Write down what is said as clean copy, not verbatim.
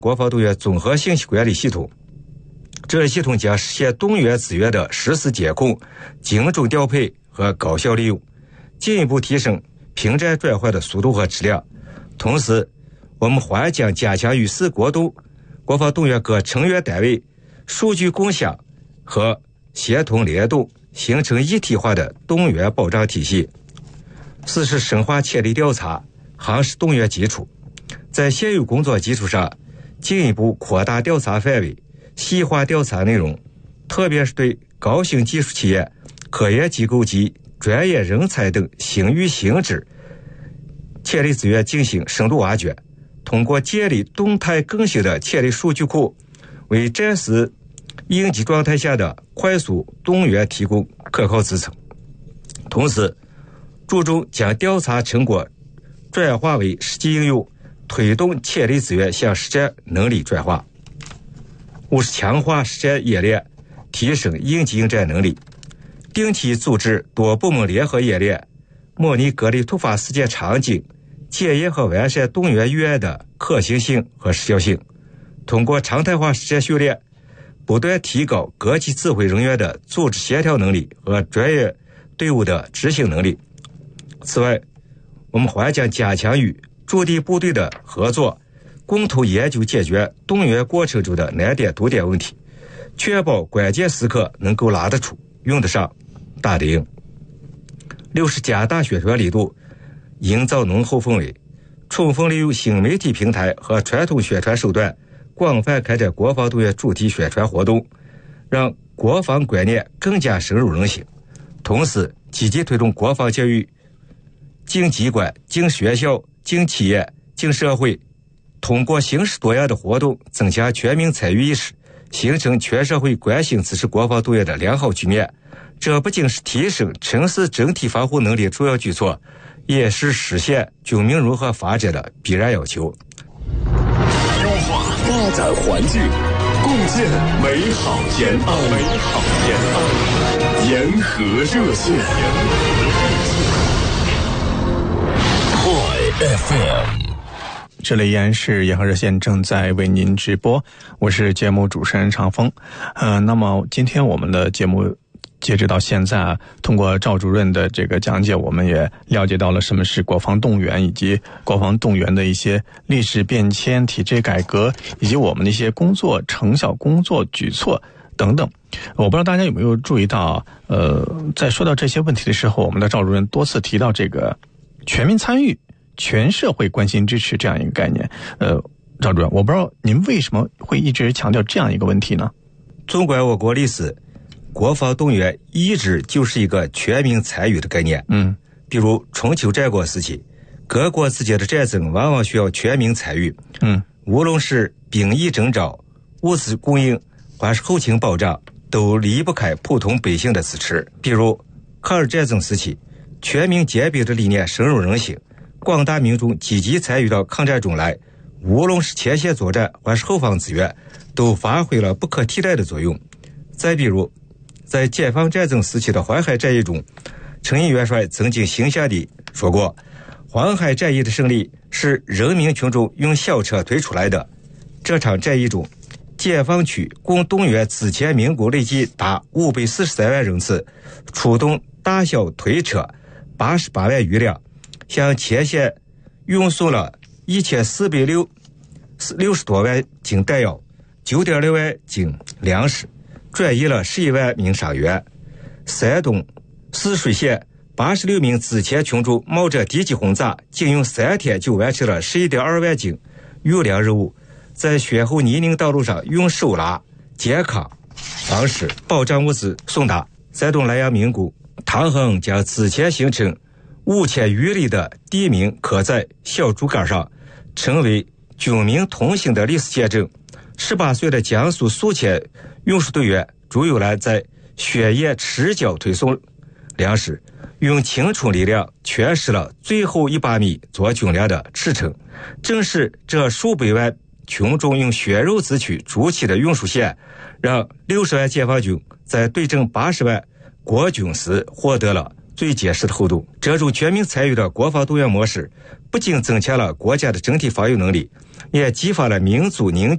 国防动员综合信息管理系统。这一系统将实现动员资源的实时监控、精准调配和高效利用，进一步提升平战转换的速度和质量。同时，我们还将加强与国防动员各成员单位数据共享和协同联动，形成一体化的动员保障体系。四是深化潜力调查，夯实动员基础，在现有工作基础上进一步扩大调查范围，细化调查内容，特别是对高新技术企业、科研机构及专业人才等新域新知潜力资源进行深度挖掘，通过建立动态更新的潜力数据库，为战时应急状态下的快速动员提供可靠支撑。同时，注重将调查成果转化为实际应用，推动潜力资源向实战能力转化。五是强化实战演练，提升应急应战能力，定期组织多部门联合演练，模拟各类突发事件场景，检验和完善动员预案的可行性和时效性。通过常态化实战训练，不断提高各级指挥人员的组织协调能力和专业队伍的执行能力。此外，我们还将加强与驻地部队的合作，共同研究解决动员过程中的难点堵点问题，确保关键时刻能够拉得出、用得上、打得赢。六是加大宣传力度，营造浓厚氛围，充分利用新媒体平台和传统宣传手段，广泛开展国防动员主题宣传活动，让国防观念更加深入人心。同时，积极推动国防教育进机关、进学校、进企业、进社会，通过形式多样的活动增强全民参与意识，形成全社会关心支持国防动员的良好局面。这不仅是提升城市整体防护能力主要举措，也是实现军民融合发展的必然要求。 优化发展环境，共建美好延安。沿河热线，FM。 这里依然是沿河热线正在为您直播，我是节目主持人长风。那么今天我们的节目截止到现在通过赵主任的这个讲解，我们也了解到了什么是国防动员，以及国防动员的一些历史变迁、体制改革，以及我们的一些工作成效、工作举措等等。我不知道大家有没有注意到，在说到这些问题的时候，我们的赵主任多次提到这个全民参与、全社会关心支持这样一个概念。赵主任，我不知道您为什么会一直强调这样一个问题呢？ 纵观我国历史，国防动员一直就是一个全民参与的概念。比如春秋战国时期，各国之间的战争往往需要全民参与。无论是兵役征召、物资供应，还是后勤保障，都离不开普通百姓的支持。比如抗日战争时期，全民皆兵的理念深入人心，广大民众积极参与到抗战中来，无论是前线作战还是后方支援，都发挥了不可替代的作用。再比如在解放战争时期的淮海战役中，陈毅元帅曾经形象地说过，淮海战役的胜利是人民群众用小车推出来的。这场战役中，解放区共动员之前民国累计达543万人次，出动大小推车88万余辆，向前线运送了1460多万斤弹药、9.6万斤粮食，转移了11万名伤员。山东泗水县86名之前群众冒着敌机轰炸，仅用3天就完成了11.2万斤运粮任务，在雪后泥泞道路上用手拉、健康方式保障物资送达。山东莱阳民工唐恒将之前形成5000余里的地名刻在小竹竿上，成为军民同行的历史见证。18岁的江苏宿迁运输队员朱友兰在雪夜赤脚推送粮食，用青春力量诠释了最后1把米做军粮的赤诚。正是这数百万群众用血肉之躯筑起的运输线，让60万解放军在对阵80万国军时获得了最结实的后盾。这种全民参与的国防动员模式，不仅增强了国家的整体防御能力，也激发了民族凝聚